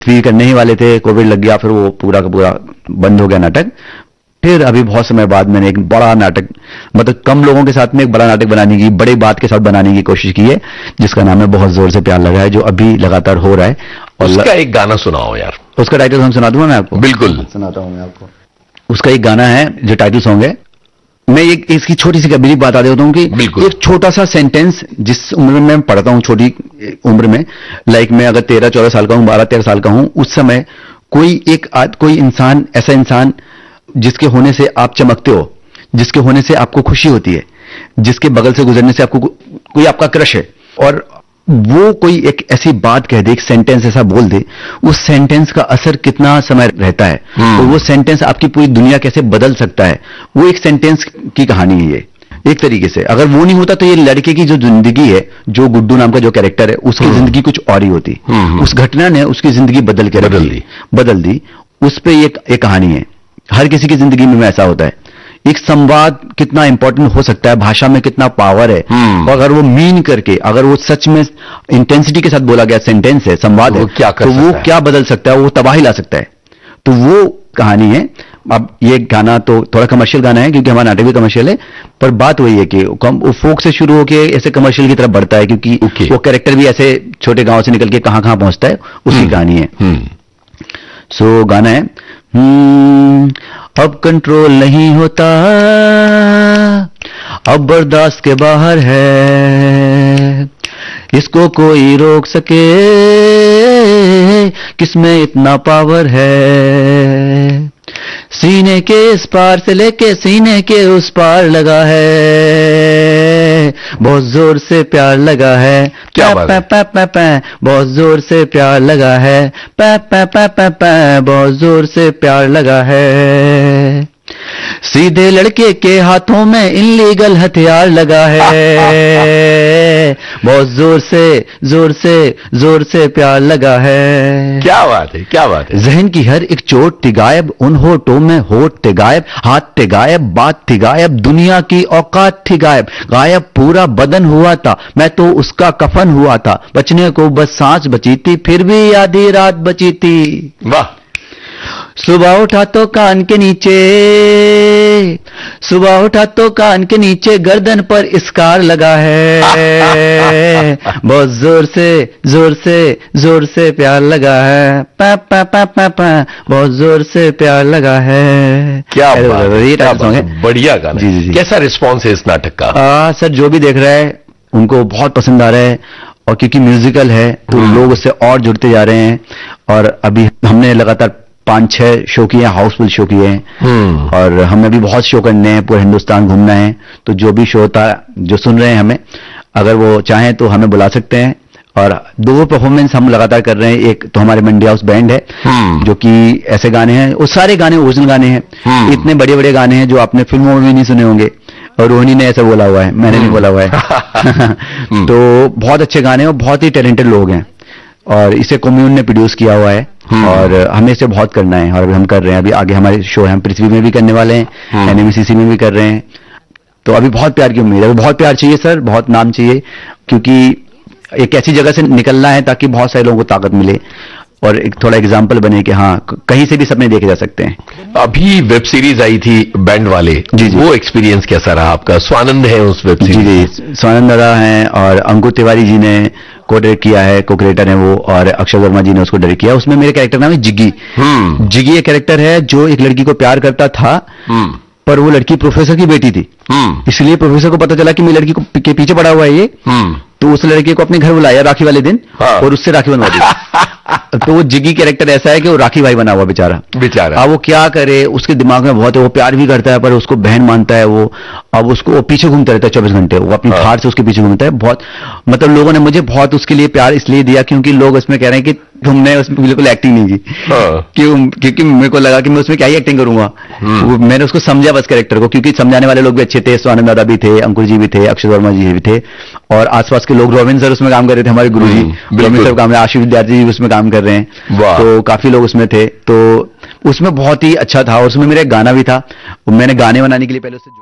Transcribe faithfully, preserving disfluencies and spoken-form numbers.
फिर करने ही वाले थे, कोविड लग गया, फिर वो पूरा का पूरा बंद हो गया नाटक। फिर अभी बहुत समय बाद मैंने एक बड़ा नाटक, मतलब कम लोगों के साथ में एक बड़ा नाटक बनाने की, बड़ी बात के साथ बनाने की कोशिश की है, जिसका नाम है बहुत जोर से प्यार लगा है, जो अभी लगातार हो रहा है। और उसका एक गाना सुनाओ यार। उसका टाइटल सॉन्ग सुना दूंगा मैं आपको? बिल्कुल सुनाता हूं मैं आपको। उसका एक गाना है जो टाइटल सॉन्ग है। मैं एक इसकी छोटी सी कबीरी बात बता देता हूँ कि एक छोटा सा सेंटेंस, जिस उम्र में मैं पढ़ता हूँ, छोटी उम्र में, लाइक मैं अगर तेरह चौदह साल का हूँ, बारह तेरह साल का हूँ, उस समय कोई एक आद, कोई इंसान, ऐसा इंसान जिसके होने से आप चमकते हो, जिसके होने से आपको खुशी होती है, जिसके बगल से गुजरने से आपको कोई आपका क्रश है, और वो कोई एक ऐसी बात कह दे, एक सेंटेंस ऐसा बोल दे, उस सेंटेंस का असर कितना समय रहता है, तो वो सेंटेंस आपकी पूरी दुनिया कैसे बदल सकता है, वो एक सेंटेंस की कहानी है ये एक तरीके से। अगर वो नहीं होता तो ये लड़के की जो जिंदगी है, जो गुड्डू नाम का जो कैरेक्टर है, उसकी जिंदगी कुछ और ही होती। उस घटना ने उसकी जिंदगी बदल के बदल दी बदल दी उस पे ये एक कहानी है। हर किसी की जिंदगी में ऐसा होता है। एक संवाद कितना इंपॉर्टेंट हो सकता है, भाषा में कितना पावर है, और अगर वो मीन करके, अगर वो सच में इंटेंसिटी के साथ बोला गया सेंटेंस है, संवाद है, तो वो क्या बदल सकता है, वो तबाही ला सकता है। तो वो कहानी है। अब ये गाना तो थोड़ा कमर्शियल गाना है, क्योंकि हमारा नाटक भी कमर्शियल है, पर बात वही है कि वो फोक से शुरू होके ऐसे कमर्शियल की तरफ बढ़ता है, क्योंकि okay. वो कैरेक्टर भी ऐसे छोटे गांव से निकल के कहां कहां पहुंचता है, उसकी कहानी है। सो so, गाना है, हम्म, अब कंट्रोल नहीं होता, अब बर्दाश्त के बाहर है, इसको कोई रोक सके, किसमें इतना पावर है, सीने के इस पार से लेके सीने के उस पार लगा है, बहुत जोर से प्यार लगा है, क्या बात है? पै, पै, पै, बहुत जोर से प्यार लगा है, पै, पै, पै, पै, पै, बहुत जोर से प्यार लगा है, सीधे लड़के के हाथों में इनलीगल हथियार लगा है, बहुत जोर से जोर से जोर से प्यार लगा है। क्या बात है, क्या बात है। जहन की हर एक चोट थी गायब, उन होठों में होठ थे गायब, हाथ थे गायब, बात थी गायब, दुनिया की औकात थी गायब, गायब पूरा बदन हुआ था, मैं तो उसका कफन हुआ था, बचने को बस सांस बची थी, फिर भी आधी रात बची थी। वाह। सुबह उठा तो कान के नीचे, सुबह उठा तो कान के नीचे गर्दन पर स्कार लगा है, बहुत जोर से जोर से जोर से प्यार लगा है, पा पा पा पा पा बहुत जोर से प्यार लगा है। क्या बात है, क्या बात है, बढ़िया गाना। जी, जी, जी। कैसा रिस्पॉन्स है इस नाटक का? आ, सर जो भी देख रहा है उनको बहुत पसंद आ रहा है, और क्योंकि म्यूजिकल है तो लोग उससे और जुड़ते जा रहे हैं, और अभी हमने लगातार पांच छह शो किए, हाउसफुल शो किए हैं, और हमें भी बहुत शो करने हैं, पूरे हिंदुस्तान घूमना है। तो जो भी शो होता है, जो सुन रहे हैं हमें, अगर वो चाहें तो हमें बुला सकते हैं। और दो परफॉर्मेंस हम लगातार कर रहे हैं। एक तो हमारे मंडी हाउस बैंड है, जो कि ऐसे गाने हैं, वो सारे गाने ओरिजिनल गाने हैं, इतने बड़े बड़े गाने हैं जो आपने फिल्मों में भी नहीं सुने होंगे, और रोहिणी ने ऐसा बोला हुआ है, मैंने नहीं बोला हुआ है। तो बहुत अच्छे गाने हैं और बहुत ही टैलेंटेड लोग हैं, और इसे कम्यून ने प्रोड्यूस किया हुआ है, और हमें इसे बहुत करना है, और अभी हम कर रहे हैं। अभी आगे हमारे शो है, हम पृथ्वी में भी करने वाले हैं, एनएमसीसी में भी कर रहे हैं। तो अभी बहुत प्यार की उम्मीद है, बहुत प्यार चाहिए सर, बहुत नाम चाहिए, क्योंकि एक ऐसी जगह से निकलना है ताकि बहुत सारे लोगों को ताकत मिले, और एक थोड़ा एग्जाम्पल बने कि हाँ कहीं से भी सपने देखे जा सकते हैं। अभी वेब सीरीज आई थी बैंड वाले, जी जी, वो एक्सपीरियंस कैसा रहा आपका? स्वानंद है उस वेब सीरीज? जी जी, स्वानंद दादा हैं, और अंकुर तिवारी जी ने को डायरेक्ट किया है, को क्रिएटर है वो, और अक्षय वर्मा जी ने उसको डायरेक्ट किया। उसमें मेरे कैरेक्टर नाम है जिग्गी। जिग्गी एक कैरेक्टर है जो एक लड़की को प्यार करता था, पर वो लड़की प्रोफेसर की बेटी थी, इसलिए प्रोफेसर को पता चला कि मेरी लड़की को के पीछे पड़ा हुआ है ये, तो उस लड़के को अपने घर बुलाया राखी वाले दिन, और उससे राखी बनवा दी। तो वो जिग्गी कैरेक्टर ऐसा है कि वो राखी भाई बना हुआ बेचारा बेचारा अब वो क्या करे, उसके दिमाग में बहुत है, वो प्यार भी करता है पर उसको बहन मानता है वो। अब उसको वो पीछे घूमता रहता है चौबीस घंटे, वो अपनी थार से उसके पीछे घूमता है। बहुत मतलब लोगों ने मुझे बहुत उसके लिए प्यार इसलिए दिया क्योंकि लोग उसमें कह रहे हैं कि तुमने उसमें बिल्कुल एक्टिंग नहीं की, क्यों? क्योंकि मेरे को लगा कि मैं उसमें क्या ही एक्टिंग करूंगा। मैंने उसको समझा बस कैरेक्टर को, क्योंकि समझाने वाले लोग भी अच्छे थे, स्वानंद दादा भी थे, अंकुर जी भी थे, अक्षय वर्मा जी भी थे, और आसपास के लोग, रोविन सर उसमें काम कर रहे थे, हमारे गुरु जी रोविन सर काम, आशीष विद्यार्थी जी उसमें काम कर रहे हैं, तो काफी लोग उसमें थे। तो उसमें बहुत ही अच्छा था, और उसमें मेरा एक गाना भी था, मैंने गाने बनाने के लिए पहले उससे